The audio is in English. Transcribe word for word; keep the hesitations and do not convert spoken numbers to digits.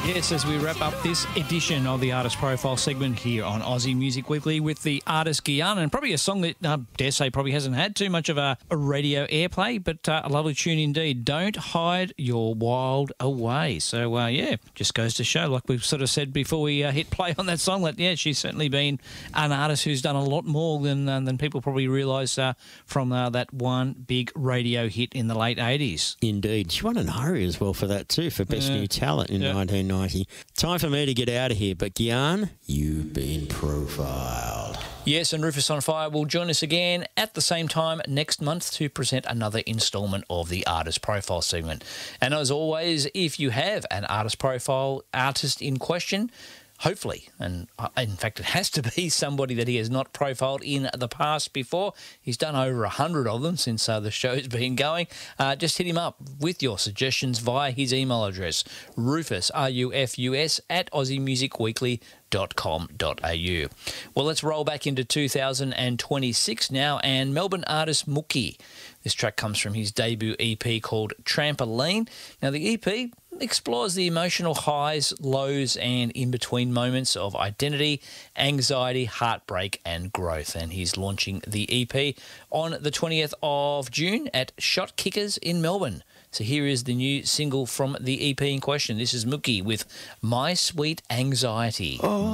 Yes, as we wrap up this edition of the Artist Profile segment here on Aussie Music Weekly with the artist Guyana, and probably a song that I dare say probably hasn't had too much of a, a radio airplay, but uh, a lovely tune indeed. Don't Hide Your Wild Away. So, uh, yeah, just goes to show, like we've sort of said before we uh, hit play on that song, that, yeah, she's certainly been an artist who's done a lot more than uh, than people probably realise uh, from uh, that one big radio hit in the late eighties. Indeed. She won an Ari as well for that too, for Best Yeah. New Talent in Yeah. nineteen ninety. Time for me to get out of here, but Gian, you've been profiled. Yes, and Rufus on Fire will join us again at the same time next month to present another instalment of the Artist Profile segment. And as always, if you have an artist profile artist in question, hopefully, and uh, in fact it has to be somebody that he has not profiled in the past before. He's done over a hundred of them since uh, the show's been going. Uh, just hit him up with your suggestions via his email address, Rufus, R U F U S, at aussie music weekly dot com dot a u. Well, let's roll back into two thousand twenty-six now, and Melbourne artist Mookie. This track comes from his debut E P called Trampoline. Now, the E P explores the emotional highs, lows, and in-between moments of identity, anxiety, heartbreak, and growth. And he's launching the E P on the twentieth of June at Shot Kickers in Melbourne. So here is the new single from the E P in question. This is Mookie with My Sweet Anxiety. Oh.